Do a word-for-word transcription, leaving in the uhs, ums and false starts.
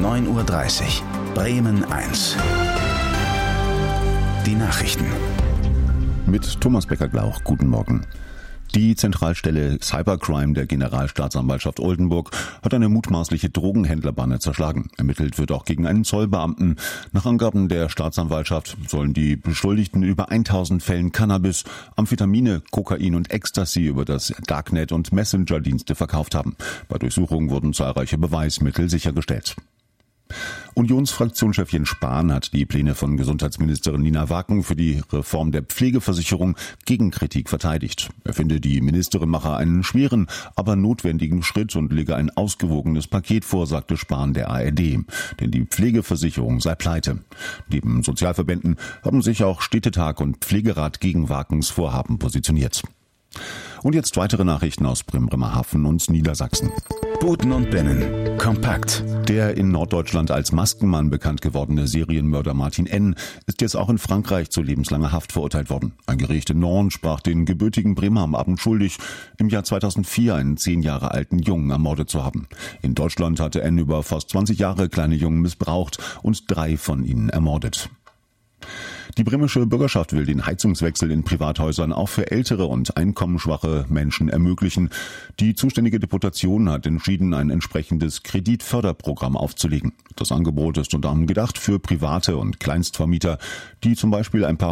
neun Uhr dreißig. Bremen eins. Die Nachrichten. Mit Thomas Becker-Glauch. Guten Morgen. Die Zentralstelle Cybercrime der Generalstaatsanwaltschaft Oldenburg hat eine mutmaßliche Drogenhändlerbande zerschlagen. Ermittelt wird auch gegen einen Zollbeamten. Nach Angaben der Staatsanwaltschaft sollen die Beschuldigten über tausend Fällen Cannabis, Amphetamine, Kokain und Ecstasy über das Darknet und Messenger-Dienste verkauft haben. Bei Durchsuchungen wurden zahlreiche Beweismittel sichergestellt. Unionsfraktionschef Jens Spahn hat die Pläne von Gesundheitsministerin Nina Wacken für die Reform der Pflegeversicherung gegen Kritik verteidigt. Er finde, die Ministerin mache einen schweren, aber notwendigen Schritt und lege ein ausgewogenes Paket vor, sagte Spahn der A R D. Denn die Pflegeversicherung sei pleite. Neben Sozialverbänden haben sich auch Städtetag und Pflegerat gegen Wackens Vorhaben positioniert. Und jetzt weitere Nachrichten aus Bremerhaven und Niedersachsen. Buten und Binnen. Kompakt. Der in Norddeutschland als Maskenmann bekannt gewordene Serienmörder Martin N. ist jetzt auch in Frankreich zu lebenslanger Haft verurteilt worden. Ein Gericht in Nantes sprach den gebürtigen Bremer am Abend schuldig, im Jahr zweitausendvier einen zehn Jahre alten Jungen ermordet zu haben. In Deutschland hatte N. über fast zwanzig Jahre kleine Jungen missbraucht und drei von ihnen ermordet. Die bremische Bürgerschaft will den Heizungswechsel in Privathäusern auch für ältere und einkommensschwache Menschen ermöglichen. Die zuständige Deputation hat entschieden, ein entsprechendes Kreditförderprogramm aufzulegen. Das Angebot ist unter anderem gedacht für Private und Kleinstvermieter, die zum Beispiel ein paar